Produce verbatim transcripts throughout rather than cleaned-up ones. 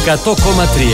εκατό κόμμα τρία.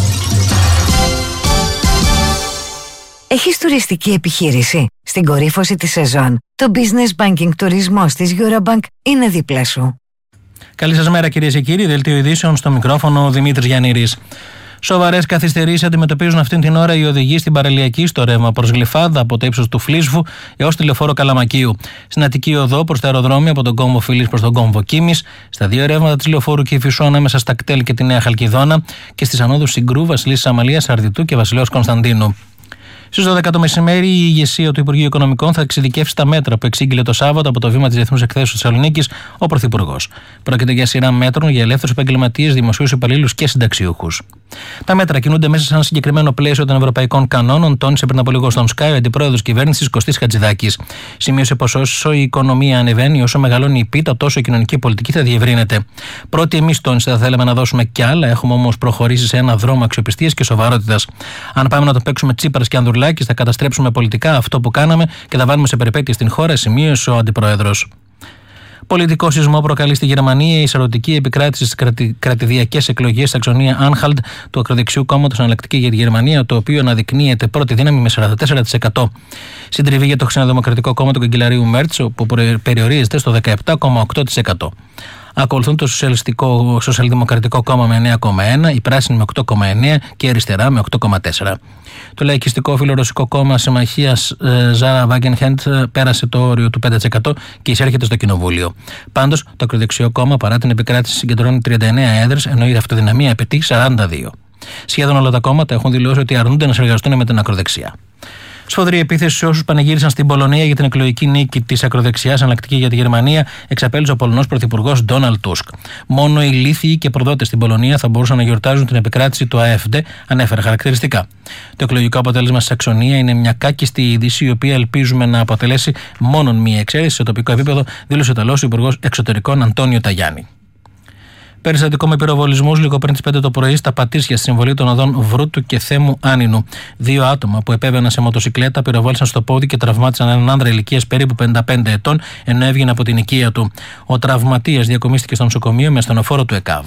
Έχεις τουριστική επιχείρηση? Στην κορύφωση της σεζόν, το Business Banking τουρισμός της Eurobank είναι δίπλα σου. Καλή σας μέρα, κυρίες και κύριοι. Δελτίο ειδήσεων, στο μικρόφωνο ο Δημήτρης Γιαννήρης. Σοβαρές καθυστερήσεις αντιμετωπίζουν αυτήν την ώρα οι οδηγοί στην παραλιακή στο ρεύμα προς Γλυφάδα από το ύψος του Φλίσβου έως τη λεωφόρο Καλαμακίου. Στην Αττική Οδό προς τα αεροδρόμια από τον κόμβο Φιλής προς τον κόμβο Κίμης, στα δύο ρεύματα της λεωφόρου Κηφισού ανάμεσα στα Κτέλ και τη Νέα Χαλκιδόνα και στις ανόδους Συγκρού, Βασιλίσσης Αμαλίας, Αρδιτού και Βασιλέως Κωνσταντίνου. Στις δώδεκα το μεσημέρι, η ηγεσία του Υπουργείου Οικονομικών θα εξειδικεύσει τα μέτρα που εξήγηλε το Σάββατο από το βήμα της Διεθνούς Εκθέσεως Θεσσαλονίκης ο Πρωθυπουργός. Πρόκειται για σειρά μέτρων για ελεύθερους επαγγελματίες, δημοσίους υπαλλήλους και συνταξιούχους. Τα μέτρα κινούνται μέσα σε ένα συγκεκριμένο πλαίσιο των ευρωπαϊκών κανόνων, τόνισε πριν από λίγο στον Sky ο αντιπρόεδρος κυβέρνησης Κωστής Χατζηδάκης. Σημείωσε πως όσο η οικονομία ανεβαίνει, όσο μεγαλώνει η πίτα, τόσο η κοινωνική πολιτική θα διευρύνεται. Πρώτοι εμείς, τόνισε, θα θέλαμε να δώσουμε κι άλλα, έχουμε όμως προχωρήσει σε ένα δρόμο αξιοπιστίας και σοβαρότητας. Αν πάμε να το παίξουμε Τσίπρας και Ανδρουλάκης, θα καταστρέψουμε πολιτικά αυτό που κάναμε και θα βάλουμε σε περιπέτεια στην χώρα, σημείωσε ο αντιπρόεδρος. Πολιτικό σεισμό προκαλεί στη Γερμανία η εισαρωτική επικράτηση στις κρατη, κρατηδιακές εκλογές στη Σαξονία Άνχαλτ του ακροδεξιού κόμματος Εναλλακτική για τη Γερμανία, το οποίο αναδεικνύεται πρώτη δύναμη με σαράντα τέσσερα τοις εκατό. Συντριβή για το Χριστιανοδημοκρατικό κόμμα του καγκελαρίου Μέρτς, που περιορίζεται στο δεκαεπτά κόμμα οκτώ τοις εκατό. Ακολουθούν το Σοσιαλιστικό, Σοσιαλδημοκρατικό κόμμα με εννέα κόμμα ένα, η Πράσινη με οκτώ κόμμα εννέα και η Αριστερά με οκτώ κόμμα τέσσερα. Το Λαϊκιστικό Φιλορωσικό Κόμμα Συμμαχίας ε, Ζάρα Βάγκενχεντ πέρασε το όριο του πέντε τοις εκατό και εισέρχεται στο Κοινοβούλιο. Πάντως, το ακροδεξιό κόμμα παρά την επικράτηση συγκεντρώνει τριάντα εννέα έδρες, ενώ η αυτοδυναμία απαιτεί σαράντα δύο. Σχεδόν όλα τα κόμματα έχουν δηλώσει ότι αρνούνται να συνεργαστούν με την ακροδεξιά. Σφοδρή επίθεση σε όσους πανηγύρισαν στην Πολωνία για την εκλογική νίκη της ακροδεξιάς Εναλλακτική για τη Γερμανία, εξαπέλυσε ο Πολωνός Πρωθυπουργός Ντόναλντ Τούσκ. Μόνο οι λύθιοι και προδότες στην Πολωνία θα μπορούσαν να γιορτάζουν την επικράτηση του ΑΕΦΝΤΕ, ανέφερε χαρακτηριστικά. Το εκλογικό αποτέλεσμα στη Σαξονία είναι μια κάκιστη είδηση, η οποία ελπίζουμε να αποτελέσει μόνον μία εξαίρεση σε τοπικό επίπεδο, δήλωσε ο Ιταλός Υπουργός Εξωτερικών Αντώνιο Ταγιάννη. Περιστατικό με πυροβολισμούς λίγο πριν τις πέντε το πρωί στα Πατήσια στη συμβολή των οδών Βρούτου και Θέμου Άνινου. Δύο άτομα που επέβαιναν σε μοτοσικλέτα πυροβόλησαν στο πόδι και τραυμάτισαν έναν άνδρα ηλικίας περίπου πενήντα πέντε ετών, ενώ έβγαινε από την οικία του. Ο τραυματίας διακομίστηκε στο νοσοκομείο με ασθενοφόρο του ΕΚΑΒ.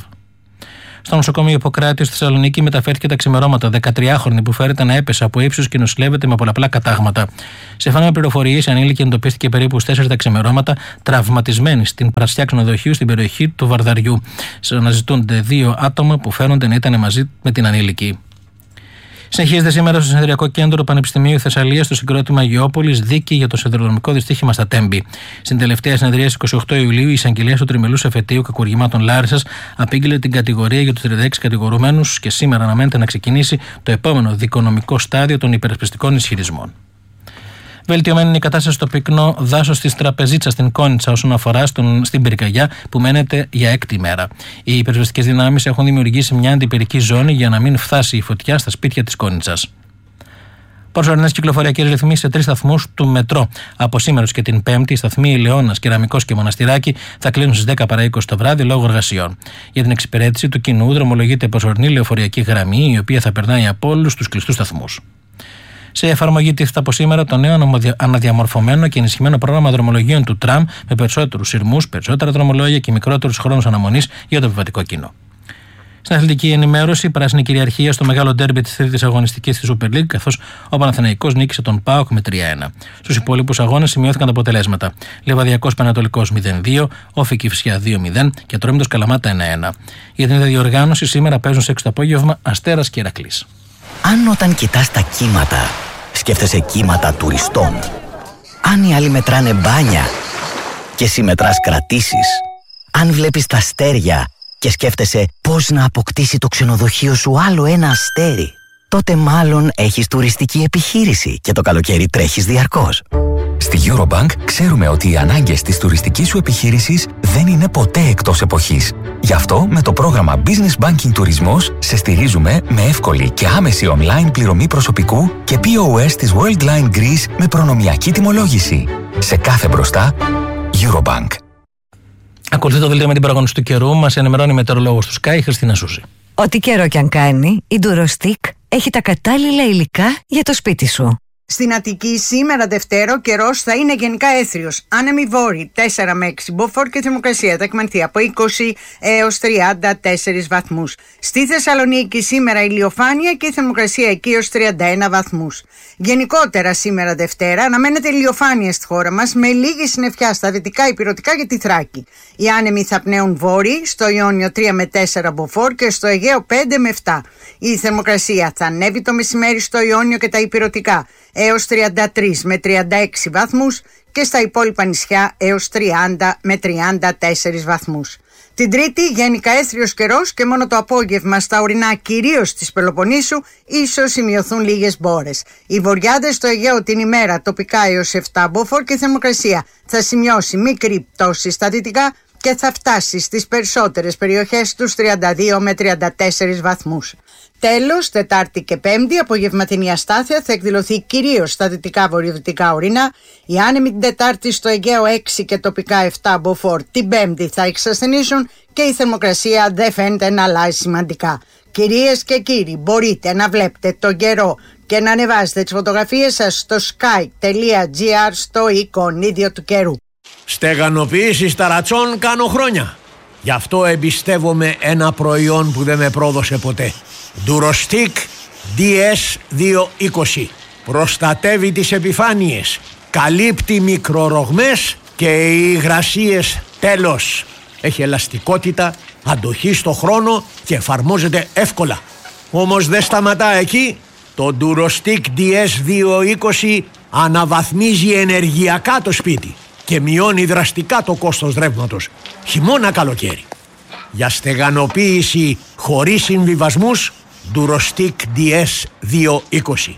Στο νοσοκομείο Ιπποκράτη στη Θεσσαλονίκη μεταφέρθηκε τα ξημερώματα δεκατριάχρονη που φέρεται να έπεσε από ύψος και νοσηλεύεται με πολλαπλά κατάγματα. Σύμφωνα με πληροφορίες, η ανήλικη εντοπίστηκε περίπου στις τέσσερις τα ξημερώματα τραυματισμένη στην πρασιά ξενοδοχείου στην περιοχή του Βαρδαριού. Αναζητούνται δύο άτομα που φαίνονται να ήταν μαζί με την ανήλικη. Συνεχίζεται σήμερα στο Συνεδριακό Κέντρο Πανεπιστημίου Θεσσαλίας το συγκρότημα Αγιώπολης δίκη για το σιδηροδρομικό δυστύχημα στα Τέμπη. Στην τελευταία συνεδρία εικοστή ογδόη Ιουλίου, η εισαγγελέα του τριμελούς εφετείου κακουργημάτων Λάρισσας απήγγειλε την κατηγορία για τους τριάντα έξι κατηγορουμένους και σήμερα αναμένεται να ξεκινήσει το επόμενο δικονομικό στάδιο των υπερασπιστικών ισχυρισμών. Βελτιωμένη είναι η κατάσταση στο πυκνό δάσος της Τραπεζίτσας στην Κόνιτσα όσον αφορά στον, στην πυρκαγιά που μένεται για έκτη μέρα. Οι υπερασπιστικές δυνάμεις έχουν δημιουργήσει μια αντιπυρική ζώνη για να μην φτάσει η φωτιά στα σπίτια της Κόνιτσας. Προσωρινές κυκλοφοριακές ρυθμίσεις σε τρεις σταθμούς του μετρό. Από σήμερα και την Πέμπτη, οι σταθμοί Ηλαιώνας, Κεραμικός και Μοναστηράκι θα κλείνουν στις δέκα παρά είκοσι το βράδυ λόγω εργασιών. Για την εξυπηρέτηση του κοινού δρομολογείται προσωρινή λεωφοριακή γραμμή, η οποία θα περνάει από όλους τους κλειστούς σταθμούς. Σε εφαρμογή τίθεται από σήμερα το νέο αναδιαμορφωμένο και ενισχυμένο πρόγραμμα δρομολογίων του τραμ με περισσότερους σειρμούς, περισσότερα δρομολόγια και μικρότερους χρόνους αναμονής για το επιβατικό κοινό. Στην αθλητική ενημέρωση, πράσινη κυριαρχία στο μεγάλο ντέρμπι της τρίτης αγωνιστικής της Super League, καθώς ο Παναθηναϊκός νίκησε τον ΠΑΟΚ με τρία ένα. Στους υπόλοιπους αγώνες σημειώθηκαν τα αποτελέσματα. Λιβαδιακός Πανατολικός μηδέν δύο, Όφη Κηφισιά δύο μηδέν και Ατρόμητος Καλαμάτα ένα ένα. Για την ίδια διοργάνωση, σήμερα παίζουν σε έξι το απόγευμα Αστέρας και Ηρακλής. Αν όταν κοιτάς τα κύματα, σκέφτεσαι κύματα τουριστών. Αν οι άλλοι μετράνε μπάνια και εσύ μετράς κρατήσεις. Αν βλέπεις τα αστέρια και σκέφτεσαι πώς να αποκτήσει το ξενοδοχείο σου άλλο ένα αστέρι, τότε μάλλον έχεις τουριστική επιχείρηση και το καλοκαίρι τρέχεις διαρκώς. Στη Eurobank ξέρουμε ότι οι ανάγκες της τουριστικής σου επιχείρησης δεν είναι ποτέ εκτός εποχής. Γι' αυτό με το πρόγραμμα Business Banking Τουρισμός σε στηρίζουμε με εύκολη και άμεση online πληρωμή προσωπικού και πι ο ες της Worldline Greece με προνομιακή τιμολόγηση. Σε κάθε μπροστά, Eurobank. Ακολουθεί το δελτίο με την παραγωγή του καιρού. Μας ενημερώνει η μετεωρολόγος του Sky, Χριστίνα Σούζη. Ό,τι καιρό κι αν κάνει, η Durostic έχει τα κατάλληλα υλικά για το σπίτι σου. Στην Αττική σήμερα Δευτέρα ο καιρός θα είναι γενικά έθριος. Άνεμοι βόρειοι τέσσερα με έξι μποφόρ και θερμοκρασία θα εκμανθεί από είκοσι έως τριάντα τέσσερις βαθμούς. Στη Θεσσαλονίκη σήμερα ηλιοφάνεια και η θερμοκρασία εκεί έως τριάντα ένα βαθμούς. Γενικότερα σήμερα Δευτέρα αναμένεται ηλιοφάνεια στη χώρα μας με λίγη συννεφιά στα δυτικά ηπειρωτικά και τη Θράκη. Οι άνεμοι θα πνέουν βόρειοι, στο Ιόνιο τρία με τέσσερα μποφόρ και στο Αιγαίο πέντε με επτά. Η θερμοκρασία θα ανέβει το μεσημέρι στο Ιόνιο και τα ηπειρωτικά έως τριάντα τρία με τριάντα έξι βαθμούς και στα υπόλοιπα νησιά έως τριάντα με τριάντα τέσσερις βαθμούς. Την Τρίτη γενικά έθριος καιρός και μόνο το απόγευμα στα ορεινά κυρίως της Πελοποννήσου ίσως σημειωθούν λίγες μπόρες. Οι βορειάδες στο Αιγαίο την ημέρα τοπικά έως επτά μποφόρ και η θερμοκρασία θα σημειώσει μικρή πτώση στα δυτικά και θα φτάσει στις περισσότερες περιοχές τους τριάντα δύο με τριάντα τέσσερις βαθμούς. Τέλος, Τετάρτη και Πέμπτη, απογευματινή αστάθεια θα εκδηλωθεί κυρίως στα δυτικά βορειοδυτικά ορεινά. Οι άνεμοι την Τετάρτη στο Αιγαίο έξι και τοπικά επτά μποφόρ την Πέμπτη θα εξασθενήσουν και η θερμοκρασία δεν φαίνεται να αλλάζει σημαντικά. Κυρίες και κύριοι, μπορείτε να βλέπετε τον καιρό και να ανεβάζετε τις φωτογραφίες σας στο sky τελεία gr στο εικονίδιο του καιρού. Στεγανοποίηση ταρατσών κάνω χρόνια. Γι' αυτό εμπιστεύομαι ένα προϊόν που δεν με πρόδωσε ποτέ. Durostic ντι ες διακόσια είκοσι. Προστατεύει τις επιφάνειες, καλύπτει μικρορογμές και οι υγρασίες τέλος. Έχει ελαστικότητα, αντοχή στο χρόνο και εφαρμόζεται εύκολα. Όμως δεν σταματά εκεί. Το Durostic ντι ες διακόσια είκοσι αναβαθμίζει ενεργειακά το σπίτι και μειώνει δραστικά το κόστος ρεύματος, χειμώνα καλοκαίρι. Για στεγανοποίηση χωρίς συμβιβασμούς, Durostic ντι ες διακόσια είκοσι.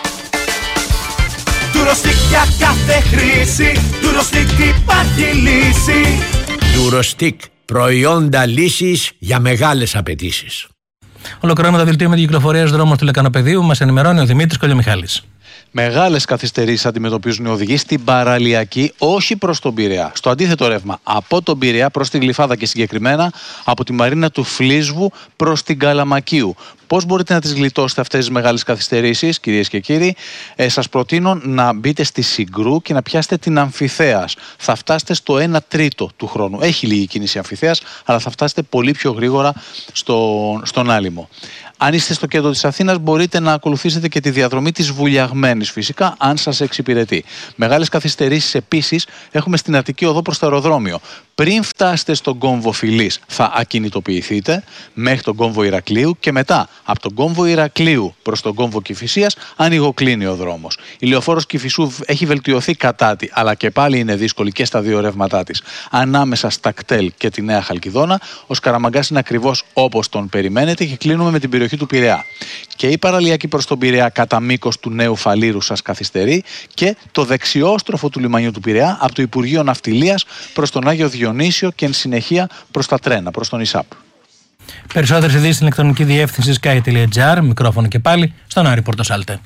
Durostic για κάθε χρήση, Durostic υπάρχει λύση. Durostic, προϊόντα λύσης για μεγάλες απαιτήσεις. Ολοκληρώνουμε το δελτίο με την κυκλοφορία δρόμων του Λεκανοπεδίου. Μας ενημερώνει ο Δημήτρης Κολιομιχάλης. Μεγάλες καθυστερήσεις αντιμετωπίζουν οι οδηγοί στην παραλιακή, όχι προς τον Πειραιά. Στο αντίθετο ρεύμα, από τον Πειραιά προς τη Γλυφάδα και συγκεκριμένα από τη Μαρίνα του Φλίσβου προς την Καλαμακίου. Πώς μπορείτε να τις γλιτώσετε αυτές τις μεγάλες καθυστερήσεις, κυρίες και κύριοι? Ε, σας προτείνω να μπείτε στη Συγκρού και να πιάσετε την Αμφιθέας. Θα φτάσετε στο ένα τρίτο του χρόνου. Έχει λίγη κίνηση Αμφιθέας, αλλά θα φτάσετε πολύ πιο γρήγορα στο, στον Άλυμο. Αν είστε στο κέντρο της Αθήνας, μπορείτε να ακολουθήσετε και τη διαδρομή της Βουλιαγμένης, φυσικά, αν σας εξυπηρετεί. Μεγάλες καθυστερήσεις επίσης έχουμε στην Αττική οδό προς το αεροδρόμιο. Πριν φτάσετε στον κόμβο Φιλής, θα ακινητοποιηθείτε μέχρι τον κόμβο Ηρακλείου και μετά από τον κόμβο Ηρακλείου προς τον κόμβο Κηφισίας ανοιγοκλίνει ο δρόμος. Η λεωφόρος Κηφισού έχει βελτιωθεί κατά τη, αλλά και πάλι είναι δύσκολη και στα δύο ρεύματά της. Ανάμεσα στα κτέλ και τη Νέα Χαλκιδόνα, ο Σκαραμαγκάς είναι ακριβώς όπως τον περιμένετε και κλείνουμε με την περιοχή του Πειραιά. Και η παραλιακή προς τον Πειραιά κατά μήκος του Νέου Φαλήρου σας καθυστερεί και το δεξιόστροφο του λιμανιού του Πειραιά από το Υπουργείο Ναυτιλίας προς τον Άγιο Διονύσιο και εν συνεχεία προς τα τρένα, προς τον ΙΣΑΠ. Περισσότερες ειδήσεις στην ηλεκτρονική διεύθυνση sky τελεία gr, μικρόφωνο και πάλι στον Άρη Πορτοσάλτε.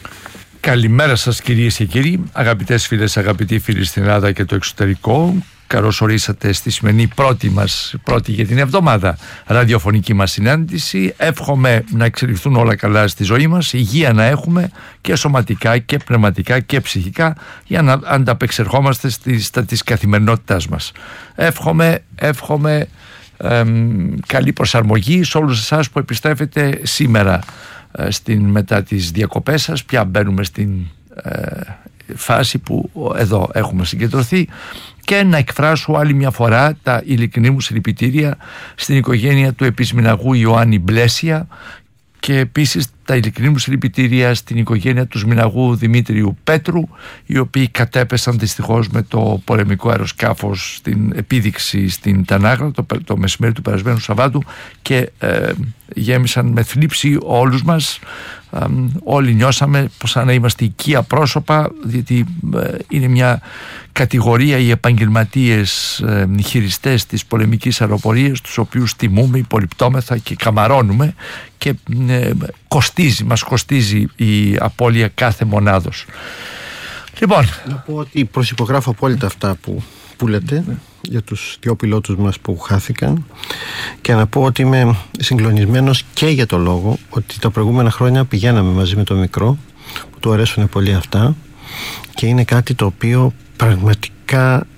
Καλημέρα σας κυρίες και κύριοι, αγαπητές φίλες, αγαπητοί φίλοι στην Ελλάδα και το εξωτερικό. Καλώς ορίσατε στη σημερινή πρώτη μας, πρώτη για την εβδομάδα ραδιοφωνική μας συνάντηση. Εύχομαι να εξελιχθούν όλα καλά στη ζωή μας, υγεία να έχουμε και σωματικά και πνευματικά και ψυχικά για να ανταπεξερχόμαστε στη, στα της καθημερινότητάς μας. Εύχομαι, εύχομαι εμ, καλή προσαρμογή σε όλους εσάς που επιστρέφετε σήμερα ε, στην, μετά τις διακοπές σας. Πια μπαίνουμε στην ε, φάση που εδώ έχουμε συγκεντρωθεί και να εκφράσω άλλη μια φορά τα ειλικρινή μου συλληπιτήρια στην οικογένεια του επισμηναγού Ιωάννη Μπλέσια και επίσης τα ειλικρινή μου συλληπιτήρια στην οικογένεια του Σμηναγού Δημήτριου Πέτρου, οι οποίοι κατέπεσαν δυστυχώς με το πολεμικό αεροσκάφος στην επίδειξη στην Τανάγρα το, το μεσημέρι του περασμένου Σαββάτου και ε, γέμισαν με θλίψη όλους μας. Ε, όλοι νιώσαμε σαν να είμαστε οικία πρόσωπα, διότι ε, είναι μια κατηγορία οι επαγγελματίες ε, χειριστές της πολεμικής αεροπορίας, τους οποίους τιμούμε, υπολοιπτόμεθα και καμαρώνουμε και ε, κοστίζει, μας κοστίζει η απώλεια κάθε μονάδος. Λοιπόν, να πω ότι προσυπογράφω απόλυτα αυτά που, που λέτε για τους δύο πιλότους μας που χάθηκαν και να πω ότι είμαι συγκλονισμένος και για το λόγο ότι τα προηγούμενα χρόνια πηγαίναμε μαζί με το μικρό που του αρέσουν πολύ αυτά, και είναι κάτι το οποίο πραγματικά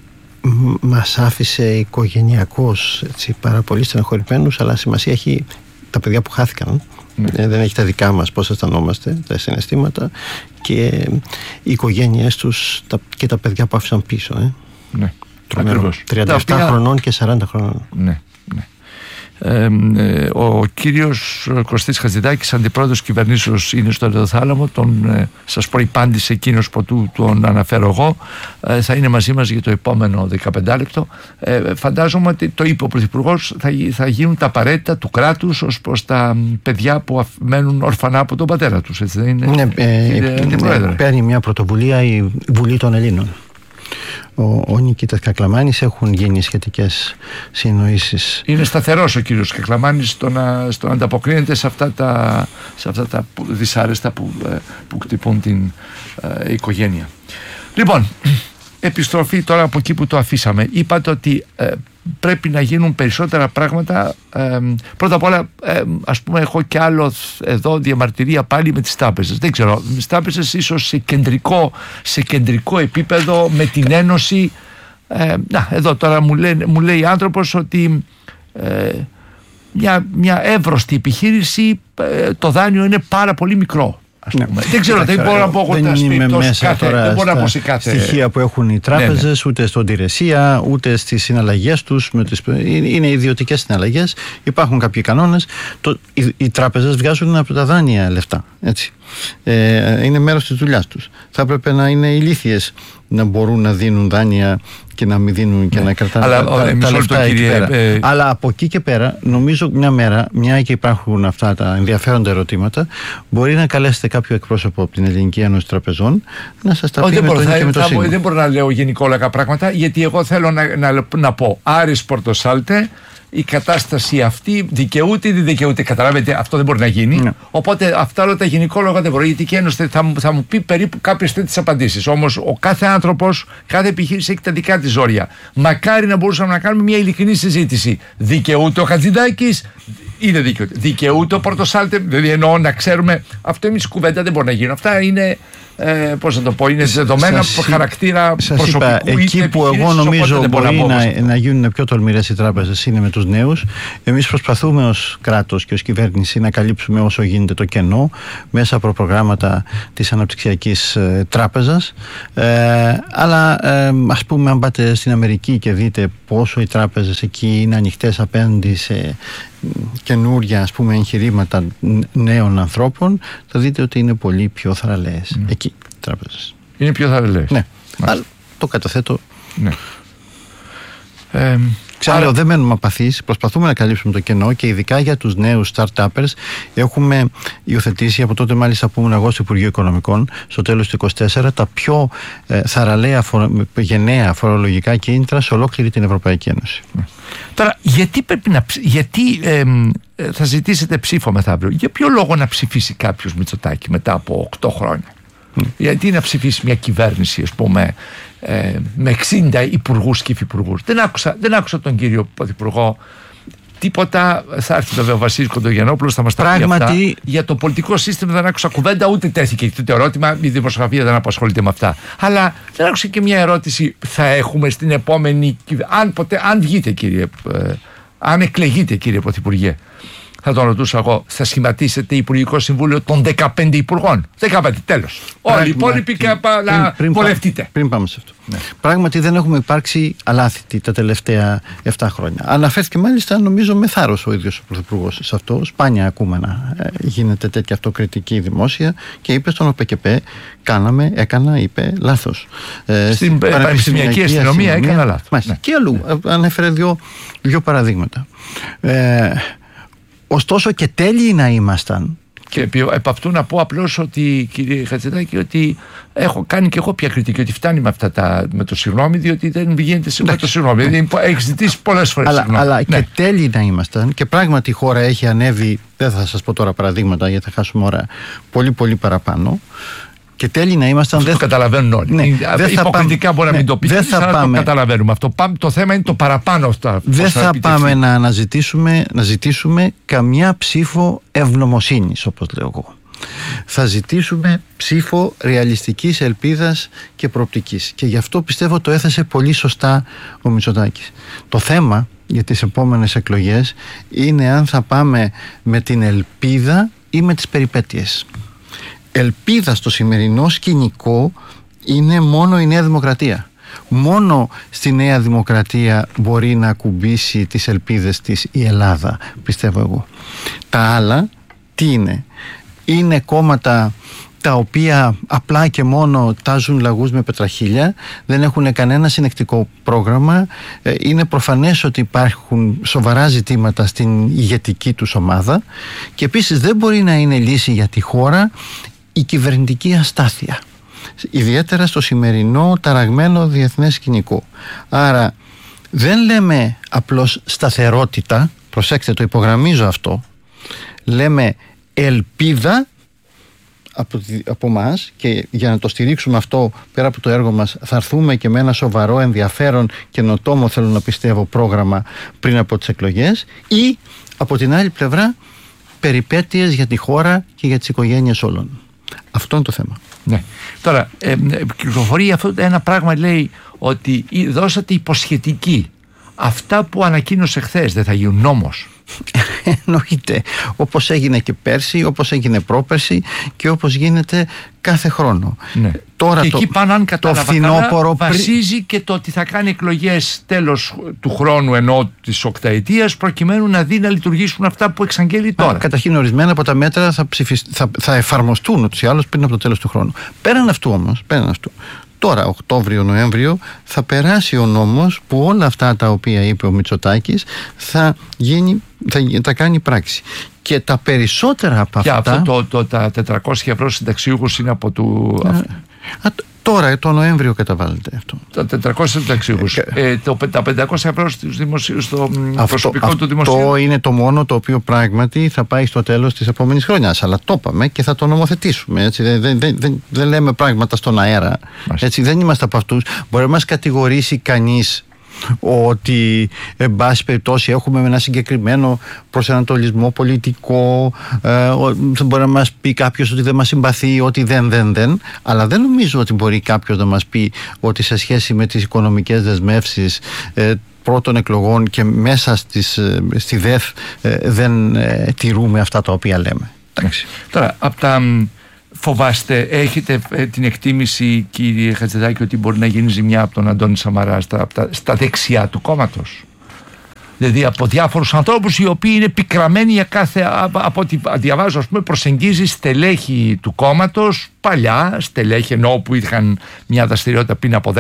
μας άφησε οικογενειακώς, έτσι, πάρα πολύ στεναχωρημένους, αλλά σημασία έχει τα παιδιά που χάθηκαν. Ναι. Δεν έχει τα δικά μας πώς αισθανόμαστε, τα συναισθήματα, και οι οικογένειές τους τα, και τα παιδιά που άφησαν πίσω. Ε. Ναι. τριάντα επτά οποία... χρονών και σαράντα χρονών. Ναι, ναι. Ε, ε, ο κύριος Κωστής Χατζηδάκης, αντιπρόεδρος κυβερνήσεως, είναι στο Ερυθρόθάλαμο. Τον ε, σας προϋπάντησε εκείνος που του, τον αναφέρω εγώ. Ε, θα είναι μαζί μας για το επόμενο δεκαπέντε λεπτό. Ε, φαντάζομαι ότι το είπε ο Πρωθυπουργός, θα, θα γίνουν τα απαραίτητα του κράτους ως προς τα παιδιά που μένουν ορφανά από τον πατέρα τους. Έτσι δεν είναι, ναι, ε, αντιπρόεδρε? Παίρνει μια πρωτοβουλία η Βουλή των Ελλήνων. Ο, ο Νικήτας Κακλαμάνης, έχουν γίνει σχετικές συνοήσεις. Είναι σταθερός ο κύριος Κακλαμάνης στο να, στο να ανταποκρίνεται σε αυτά τα, σε αυτά τα δυσάρεστα που, που κτυπούν την ε, οικογένεια. Λοιπόν, επιστροφή τώρα από εκεί που το αφήσαμε. Είπατε ότι ε, πρέπει να γίνουν περισσότερα πράγματα. Ε, πρώτα απ' όλα, ε, ας πούμε, έχω κι άλλο εδώ διαμαρτυρία πάλι με τις τράπεζες. Δεν ξέρω, με τις τράπεζες ίσως σε κεντρικό, σε κεντρικό επίπεδο, με την Ένωση. Ε, να, εδώ τώρα μου, λένε, μου λέει άνθρωπος ότι ε, μια, μια εύρωστη επιχείρηση, ε, το δάνειο είναι πάρα πολύ μικρό. Ναι. Δεν ξέρω, δεν μπορώ να πω εγώ δεν είμαι μέσα κάθε, τώρα δεν μπορώ να πω σε κάθε στοιχεία που έχουν οι τράπεζες, ναι, ναι, ούτε στον Τηρεσία, ούτε στις συναλλαγές τους με τις... είναι ιδιωτικές συναλλαγές, υπάρχουν κάποιοι κανόνες. Το... οι, οι τράπεζες βγάζουν από τα δάνεια λεφτά, έτσι. Ε, είναι μέρος της δουλειάς τους. Θα έπρεπε να είναι ηλίθιες να μπορούν να δίνουν δάνεια και να μην δίνουν και, ναι, να κρατάνε αλλά, τα, τα, τα λεφτά εκεί κύριε, πέρα. Ε... Αλλά από εκεί και πέρα, νομίζω μια μέρα, μια και υπάρχουν αυτά τα ενδιαφέροντα ερωτήματα, μπορεί να καλέσετε κάποιο εκπρόσωπο από την Ελληνική Ένωση Τραπεζών να σας τα πει. Δεν, με μπορώ, το θα, και με το θα, δεν μπορώ να λέω γενικόλογα πράγματα, γιατί εγώ θέλω να, να, να πω Άρης Πορτοσάλτε, η κατάσταση αυτή δικαιούται ή δεν δικαιούται. Καταλάβετε, αυτό δεν μπορεί να γίνει. Ναι. Οπότε αυτά όλα τα γενικόλογα δεν μπορεί. Γιατί και ένωση θα, μου, θα μου πει περίπου κάποιες τέτοιες απαντήσεις. Όμως ο κάθε άνθρωπος, κάθε επιχείρηση έχει τα δικά της ζόρια. Μακάρι να μπορούσαμε να κάνουμε μια ειλικρινή συζήτηση. Δικαιούται ο Χατζηδάκης ή δεν δικαιούται? Δικαιούται ο Πορτοσάλτε? Δηλαδή εννοώ να ξέρουμε. Αυτό εμείς κουβέντα δεν μπορεί να γίνει. Αυτά είναι. Ε, πώς να το πω, είναι δεδομένα σας, χαρακτήρα σας προσωπικού. Είπα, εκεί που εγώ νομίζω μπορεί να, να, να γίνουν πιο τολμηρές οι τράπεζες είναι με τους νέους. Εμείς προσπαθούμε ως κράτος και ως κυβέρνηση να καλύψουμε όσο γίνεται το κενό μέσα από προγράμματα της Αναπτυξιακής ε, Τράπεζας. Ε, αλλά ε, ας πούμε, αν πάτε στην Αμερική και δείτε πόσο οι τράπεζες εκεί είναι ανοιχτές απέναντι σε καινούρια, ας πούμε, εγχειρήματα νέων ανθρώπων, θα δείτε ότι είναι πολύ πιο θαραλέες. Ναι. Εκεί οι τράπεζες είναι πιο θαραλέες. Ναι, αλλά το καταθέτω. Ναι. Ε, Ξέρω, άρα... δεν μένουμε απαθείς, προσπαθούμε να καλύψουμε το κενό και ειδικά για τους νέους start-uppers έχουμε υιοθετήσει από τότε, μάλιστα που ήμουν εγώ στο Υπουργείο Οικονομικών στο τέλος του είκοσι τέσσερα, τα πιο ε, θαραλέα φορο, γενναία φορολογικά κίνητρα σε ολόκληρη την Ευρωπαϊκή Ένωση. Ναι. Τώρα, γιατί πρέπει να γιατί ε, ε, θα ζητήσετε ψήφο μεθαύριο? Για ποιο λόγο να ψηφίσει κάποιος Μητσοτάκη μετά από οκτώ χρόνια? Mm. Γιατί να ψηφίσει μια κυβέρνηση, ας πούμε, ε, με εξήντα υπουργούς και υφυπουργούς? Δεν άκουσα, δεν άκουσα τον κύριο Πρωθυπουργό τίποτα. Θα έρθει βέβαια ο Βασίλης Κοντογιαννόπουλος, θα μας τα πει αυτά. Για το πολιτικό σύστημα δεν άκουσα κουβέντα, ούτε τέθηκε το ερώτημα. Η δημοσιογραφία δεν απασχολείται με αυτά. Αλλά δεν άκουσα και μια ερώτηση. Θα έχουμε στην επόμενη κυβέρνηση, αν, ποτέ, αν βγείτε κύριε, ε, αν εκλεγείτε κύριε Πρωθυπουργέ, θα τον ρωτούσα εγώ, θα σχηματίσετε Υπουργικό Συμβούλιο των δεκαπέντε υπουργών? δεκαπέντε, τέλος. Όλοι οι υπόλοιποι να βολευτείτε. Πριν πάμε σε αυτό. Ναι. Πράγματι δεν έχουμε υπάρξει αλάθητοι τα τελευταία επτά χρόνια. Αναφέρθηκε μάλιστα, νομίζω, με θάρρος ο ίδιος ο Πρωθυπουργός σε αυτό. Σπάνια ακούμε να ε, γίνεται τέτοια αυτοκριτική δημόσια και είπε στον ΟΠΕΚΕΠΕ, κάναμε, έκανα, είπε λάθος. Ε, Στην πανεπιστημιακή αστυνομία έκανα λάθος. Ναι. Και αλλού. Ναι. Ανέφερε δύο, δύο παραδείγματα. Ε, Ωστόσο και τέλειοι να ήμασταν. Και επ' αυτού να πω απλώς ότι, κύριε Χατζηδάκη, ότι έχω κάνει και εγώ πια κριτική, ότι φτάνει με αυτά τα, με το συγγνώμη, διότι δεν βγαίνετε σε το συγγνώμη. Δηλαδή, έχει ζητήσει πολλές φορές αλλά, συγγνώμη. Αλλά ναι. και τέλειοι να ήμασταν και πράγματι η χώρα έχει ανέβει, δεν θα σας πω τώρα παραδείγματα γιατί θα χάσουμε ώρα, πολύ πολύ παραπάνω. Και τέλει να ήμασταν. Αυτό δεν... το καταλαβαίνουν όλοι. Ναι, υποκριτικά πάμε... μπορεί να μην ναι, το πει, αλλά πάμε... το καταλαβαίνουμε. Αυτό. Το θέμα είναι το παραπάνω αυτά. Δεν θα, θα πάμε να αναζητήσουμε, να ζητήσουμε καμιά ψήφο ευγνωμοσύνης, όπως λέω εγώ. Θα ζητήσουμε ψήφο ρεαλιστικής ελπίδας και προοπτικής. Και γι' αυτό πιστεύω το έθεσε πολύ σωστά ο Μητσοτάκης. Το θέμα για τις επόμενες εκλογές είναι αν θα πάμε με την ελπίδα ή με τις περιπέτειες. Ελπίδα στο σημερινό σκηνικό είναι μόνο η Νέα Δημοκρατία. Μόνο στη Νέα Δημοκρατία μπορεί να ακουμπήσει τις ελπίδες της η Ελλάδα, πιστεύω εγώ. Τα άλλα τι είναι? Είναι κόμματα τα οποία απλά και μόνο τάζουν λαγούς με πετραχίλια, δεν έχουν κανένα συνεκτικό πρόγραμμα. Είναι προφανές ότι υπάρχουν σοβαρά ζητήματα στην ηγετική τους ομάδα και επίσης δεν μπορεί να είναι λύση για τη χώρα η κυβερνητική αστάθεια, ιδιαίτερα στο σημερινό ταραγμένο διεθνές σκηνικό. Άρα δεν λέμε απλώς σταθερότητα, προσέξτε, το υπογραμμίζω αυτό, λέμε ελπίδα από, από μας, και για να το στηρίξουμε αυτό πέρα από το έργο μας θα έρθουμε και με ένα σοβαρό, ενδιαφέρον και νοτόμο, θέλω να πιστεύω, πρόγραμμα πριν από τις εκλογές, ή από την άλλη πλευρά περιπέτειες για τη χώρα και για τις οικογένειες όλων. Αυτό είναι το θέμα. Ναι. Τώρα, ε, κυκλοφορεί αυτό ένα πράγμα, λέει ότι δώσατε υποσχετική. Αυτά που ανακοίνωσε χθες δεν θα γίνουν νόμος? Εννοείται. Όπως έγινε και πέρσι, όπως έγινε πρόπερσι και όπως γίνεται κάθε χρόνο. Ναι. Τώρα και το, εκεί πάνω, αν κατάλαβα καλά, βασίζει πρι... και το ότι θα κάνει εκλογές τέλος του χρόνου, ενώ της οκταετίας, προκειμένου να δει να λειτουργήσουν αυτά που εξαγγέλει τώρα. Α, καταρχήν, ορισμένα από τα μέτρα θα, ψηφισ... θα, θα εφαρμοστούν ούτως ή άλλως πριν από το τέλος του χρόνου. Πέραν αυτού όμως, πέραν αυτού, τώρα Οκτώβριο-Νοέμβριο θα περάσει ο νόμος που όλα αυτά τα οποία είπε ο Μητσοτάκης θα, γίνει, θα τα κάνει πράξη. Και τα περισσότερα από και αυτά... Και αυτό το, το, τα τετρακόσια ευρώ συνταξιούχους είναι από του... Α, α, τώρα το Νοέμβριο καταβάλλεται αυτό. Τα τετρακόσια συνταξιούχους. Ε, ε, το, τα πεντακόσια ευρώ στους δημοσίου, στο αυτό, προσωπικό αυτό του δημοσίου. Αυτό είναι το μόνο το οποίο πράγματι θα πάει στο τέλος της επόμενης χρονιάς. Αλλά το είπαμε και θα το νομοθετήσουμε. Έτσι. Δεν, δεν, δεν, δεν, δεν λέμε πράγματα στον αέρα. Έτσι. Δεν είμαστε από αυτούς. Μπορεί να μας κατηγορήσει κανείς ότι εν πάση περιπτώσει έχουμε ένα συγκεκριμένο προσανατολισμό πολιτικό, ε, μπορεί να μας πει κάποιος ότι δεν μας συμπαθεί, ότι δεν δεν δεν, αλλά δεν νομίζω ότι μπορεί κάποιος να μας πει ότι σε σχέση με τις οικονομικές δεσμεύσεις ε, πρώτων εκλογών και μέσα στις, στη ΔΕΘ ε, δεν ε, τηρούμε αυτά τα οποία λέμε. Εντάξει. Τώρα, από τα φοβάστε, έχετε την εκτίμηση, κύριε Χατζηδάκη, ότι μπορεί να γίνει ζημιά από τον Αντώνη Σαμαρά στα, στα δεξιά του κόμματος? Δηλαδή από διάφορους ανθρώπους οι οποίοι είναι πικραμένοι για κάθε, από ό,τι διαβάζω, ας πούμε, προσεγγίζει στελέχη του κόμματος, παλιά στελέχη, ενώ που είχαν μια δραστηριότητα πριν από